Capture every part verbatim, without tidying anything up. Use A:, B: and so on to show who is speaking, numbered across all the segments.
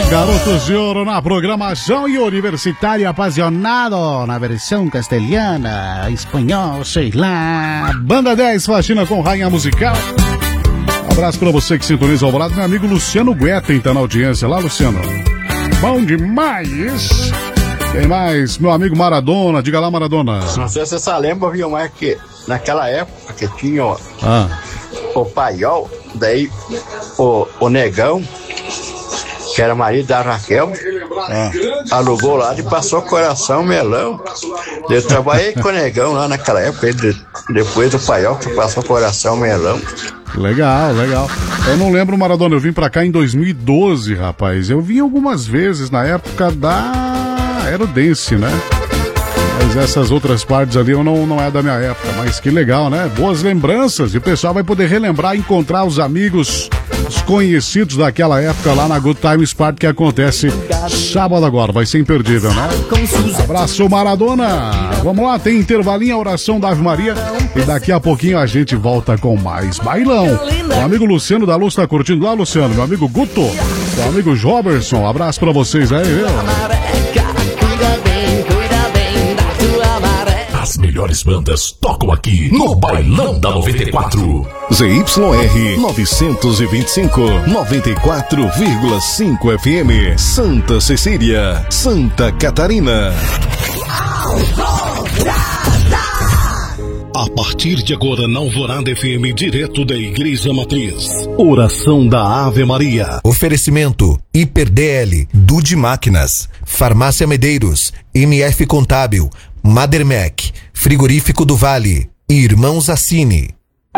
A: Garotos de Ouro na programação e Universitário Apasionado na versão castelhana, espanhol, sei lá. Banda dez, faxina com rainha musical. Abraço pra você que sintoniza ao lado. Meu amigo Luciano Guetem tá na audiência lá, Luciano. Bom demais. Tem mais, meu amigo Maradona, diga lá, Maradona.
B: Não sei se você lembra, viu, mais que naquela época que tinha ó,
A: ah.
B: o Paiol, daí o, o Negão, que era marido da Raquel, é, alugou lá e passou Coração Melão. Eu trabalhei com o Negão lá naquela época, de, depois do Paiol que passou Coração Melão.
A: Legal, legal. Eu não lembro, Maradona, eu vim pra cá em dois mil e doze, rapaz. Eu vim algumas vezes na época da Aerodance, né? Mas essas outras partes ali eu não, não é da minha época. Mas que legal, né? Boas lembranças. E o pessoal vai poder relembrar, encontrar os amigos, os conhecidos daquela época lá na Good Times Party, que acontece sábado agora. Vai ser imperdível, né? Abraço, Maradona. Vamos lá, tem intervalinho, a oração da Ave Maria. E daqui a pouquinho a gente volta com mais bailão. O amigo Luciano da Luz tá curtindo lá, Luciano. Meu amigo Guto. Meu amigo Robertson. Abraço pra vocês aí, viu?
C: As melhores bandas tocam aqui no Bailão da noventa e quatro.
D: Z Y R novecentos e vinte e cinco, noventa e quatro vírgula cinco F M, Santa Cecília, Santa Catarina.
C: A partir de agora na Alvorada F M, direto da Igreja Matriz.
D: Oração da Ave Maria.
E: Oferecimento Hiper D L, Dude Máquinas, Farmácia Medeiros, M F Contábil, Madermec, Frigorífico do Vale e Irmãos Assini.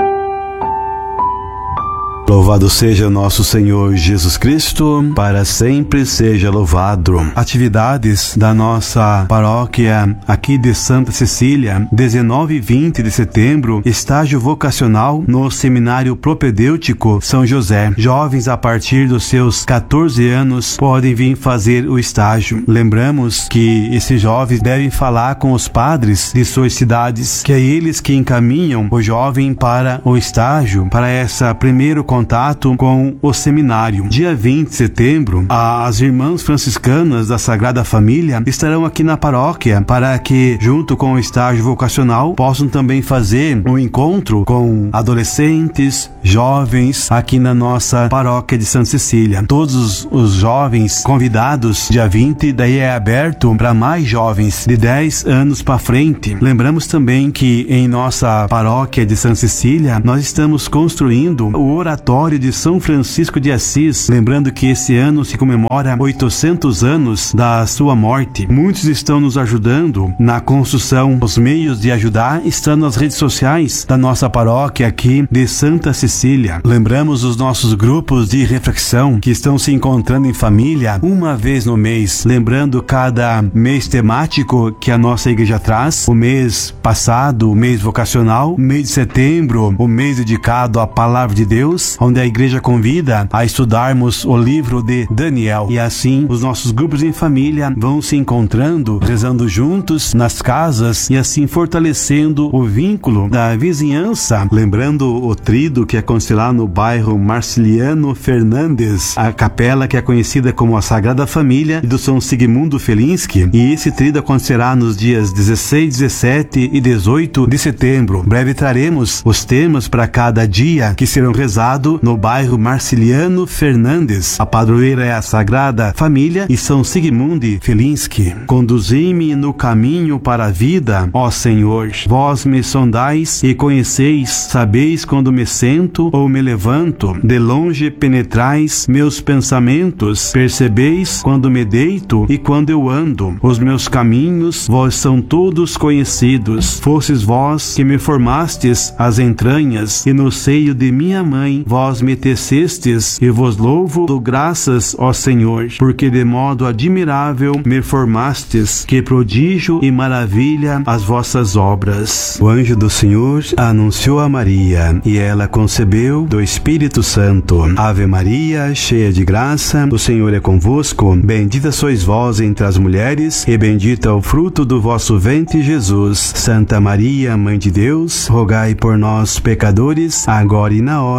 F: Louvado seja nosso Senhor Jesus Cristo, para sempre seja louvado. Atividades da nossa paróquia aqui de Santa Cecília, dezenove e vinte de setembro, estágio vocacional no Seminário Propedêutico São José. Jovens a partir dos seus quatorze anos podem vir fazer o estágio. Lembramos que esses jovens devem falar com os padres de suas cidades, que é eles que encaminham o jovem para o estágio, para essa primeiro contato com o seminário. Dia vinte de setembro, as irmãs franciscanas da Sagrada Família estarão aqui na paróquia para que, junto com o estágio vocacional, possam também fazer um encontro com adolescentes, jovens, aqui na nossa paróquia de Santa Cecília. Todos os, os jovens convidados, dia vinte, daí é aberto para mais jovens de dez anos para frente. Lembramos também que em nossa paróquia de Santa Cecília, nós estamos construindo o oratório de São Francisco de Assis, lembrando que esse ano se comemora oitocentos anos da sua morte. Muitos estão nos ajudando na construção. Os meios de ajudar estão nas redes sociais da nossa paróquia aqui de Santa Cecília. Lembramos os nossos grupos de reflexão que estão se encontrando em família uma vez no mês, lembrando cada mês temático que a nossa igreja traz. O mês passado, o mês vocacional, o mês de setembro, o mês dedicado à palavra de Deus, onde a igreja convida a estudarmos o livro de Daniel. E assim, os nossos grupos em família vão se encontrando, rezando juntos nas casas e assim fortalecendo o vínculo da vizinhança. Lembrando o trido que acontece lá no bairro Marciliano Fernandes, a capela que é conhecida como a Sagrada Família do São Sigmundo Felinski. E esse trido acontecerá nos dias dezesseis, dezessete e dezoito de setembro. Em breve traremos os temas para cada dia que serão rezados no bairro Marciliano Fernandes. A padroeira é a Sagrada Família e São Sigmundo Felinski. Conduzi-me no caminho para a vida, ó Senhor. Vós me sondais e conheceis, sabeis quando me sento ou me levanto. De longe penetrais meus pensamentos, percebeis quando me deito e quando eu ando. Os meus caminhos vós são todos conhecidos. Fostes vós que me formastes as entranhas e no seio de minha mãe vós me tecestes, e vos louvo, dou graças, ó Senhor, porque de modo admirável me formastes, que prodígio e maravilha as vossas obras. O anjo do Senhor anunciou a Maria, e ela concebeu do Espírito Santo. Ave Maria, cheia de graça, o Senhor é convosco, bendita sois vós entre as mulheres, e bendito é o fruto do vosso ventre, Jesus. Santa Maria, Mãe de Deus, rogai por nós, pecadores, agora e na hora de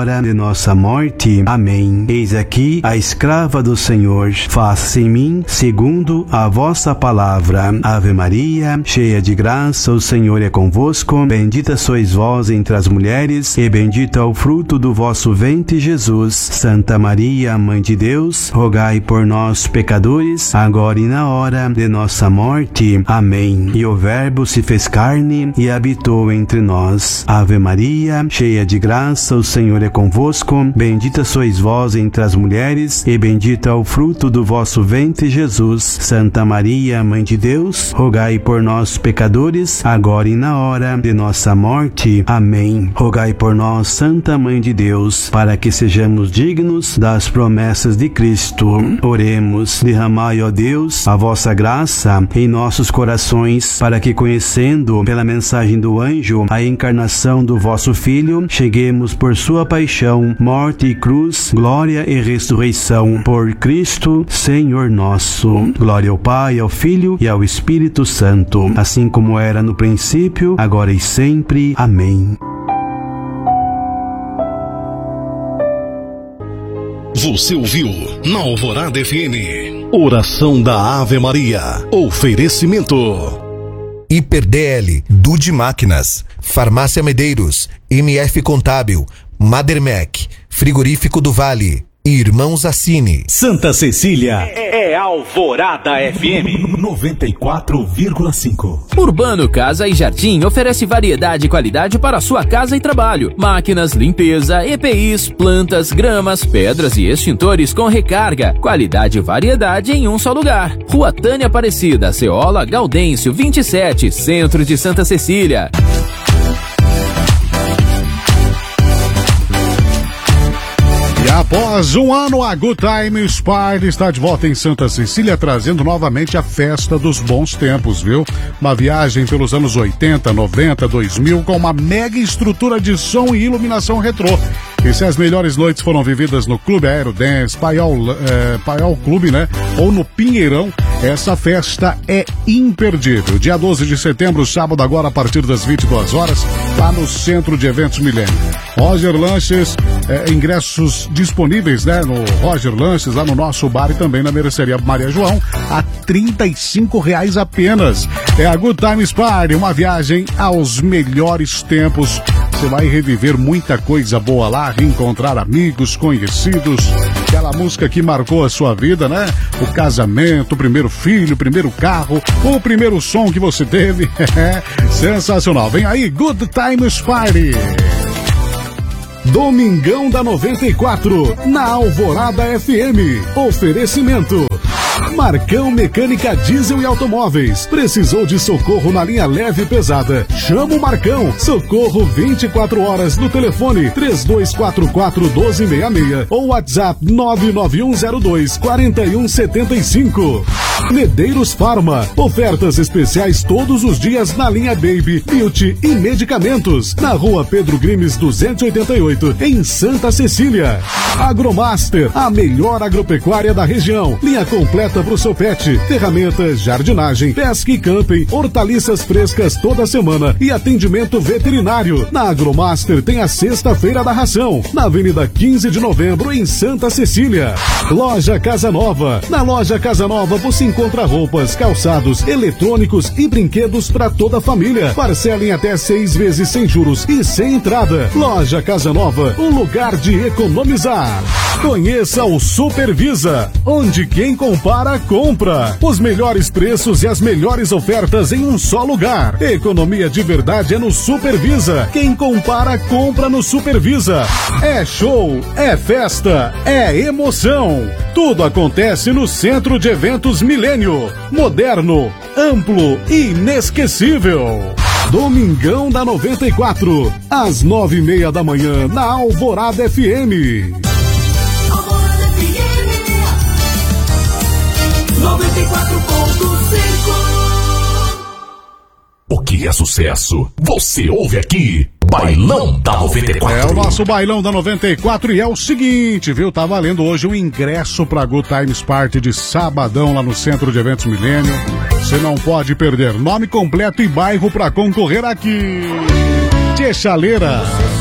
F: nossa morte. Amém. Eis aqui a escrava do Senhor, faça-se em mim segundo a vossa palavra. Ave Maria, cheia de graça, o Senhor é convosco, bendita sois vós entre as mulheres, e bendito é o fruto do vosso ventre, Jesus. Santa Maria, Mãe de Deus, rogai por nós, pecadores, agora e na hora de nossa morte. Amém. E o Verbo se fez carne e habitou entre nós. Ave Maria, cheia de graça, o Senhor é convosco, bendita sois vós entre as mulheres, e bendito é o fruto do vosso ventre, Jesus. Santa Maria, Mãe de Deus, rogai por nós, pecadores, agora e na hora de nossa morte. Amém. Rogai por nós, Santa Mãe de Deus, para que sejamos dignos das promessas de Cristo. Oremos. Derramai, ó Deus, a vossa graça em nossos corações, para que, conhecendo pela mensagem do anjo a encarnação do vosso Filho, cheguemos por sua paixão, morte e cruz, glória e ressurreição. Por Cristo, Senhor nosso. Glória ao Pai, ao Filho e ao Espírito Santo, assim como era no princípio, agora e sempre. Amém.
D: Você ouviu na Alvorada F M, Oração da Ave Maria. Oferecimento
E: Hiperdl, Dude Máquinas, Farmácia Medeiros, M F Contábil, Madermec, Frigorífico do Vale, Irmãos Assini.
C: Santa Cecília é Alvorada F M noventa e quatro vírgula cinco.
G: Urbano Casa e Jardim oferece variedade e qualidade para sua casa e trabalho. Máquinas, limpeza, E P Is, plantas, gramas, pedras e extintores com recarga. Qualidade e variedade em um só lugar. Rua Tânia Aparecida, Ceola, Gaudêncio, vinte e sete, Centro de Santa Cecília.
A: E após um ano, a Good Times Party está de volta em Santa Cecília, trazendo novamente a festa dos bons tempos, viu? Uma viagem pelos anos oitenta, noventa, dois mil, com uma mega estrutura de som e iluminação retrô. E se as melhores noites foram vividas no Clube Aerodance, Paiol, é, Paiol Clube, né? Ou no Pinheirão, essa festa é imperdível. Dia doze de setembro, sábado agora, a partir das vinte e duas horas, lá no Centro de Eventos Milênio. Roger Lanches, é, ingressos disponíveis, né? No Roger Lanches, lá no nosso bar e também na Mercearia Maria João, a trinta e cinco reais apenas. É a Good Times Party, uma viagem aos melhores tempos. Você vai reviver muita coisa boa lá, reencontrar amigos, conhecidos, aquela música que marcou a sua vida, né? O casamento, o primeiro filho, o primeiro carro, o primeiro som que você teve. Sensacional. Vem aí, Good Times Party. Domingão da noventa e quatro, na Alvorada F M. Oferecimento Marcão Mecânica Diesel e Automóveis. Precisou de socorro na linha leve e pesada? Chama o Marcão. Socorro vinte e quatro horas no telefone três dois quatro quatro, um dois seis seis ou WhatsApp nove nove um zero dois, quatro um sete cinco. Medeiros Pharma. Ofertas especiais todos os dias na linha Baby, Beauty e Medicamentos. Na rua Pedro Grimes duzentos e oitenta e oito, em Santa Cecília. Agromaster, a melhor agropecuária da região. Linha completa para o seu pet. Ferramentas, jardinagem, pesca e camping, hortaliças frescas toda semana e atendimento veterinário. Na Agromaster tem a sexta-feira da ração, na Avenida quinze de novembro, em Santa Cecília. Loja Casa Nova. Na Loja Casa Nova você encontra roupas, calçados, eletrônicos e brinquedos para toda a família. Parcela em até seis vezes sem juros e sem entrada. Loja Casa Nova, um lugar de economizar. Conheça o Supervisa, onde quem compara, compra. Os melhores preços e as melhores ofertas em um só lugar. Economia de verdade é no Supervisa. Quem compara, compra no Supervisa. É show, é festa, é emoção. Tudo acontece no Centro de Eventos Milênio. Moderno, amplo e inesquecível. Domingão da noventa e quatro, às nove e meia da manhã, na Alvorada F M.
H: Alvorada F M, noventa e quatro ponto cinco.
C: O que é sucesso? Você ouve aqui. Bailão da noventa e quatro.
A: É o nosso Bailão da noventa e quatro e é o seguinte, viu? Tá valendo hoje um ingresso pra Good Times Party de sabadão lá no Centro de Eventos Milênio. Você não pode perder. Nome completo e bairro pra concorrer aqui. Tchê Chaleira.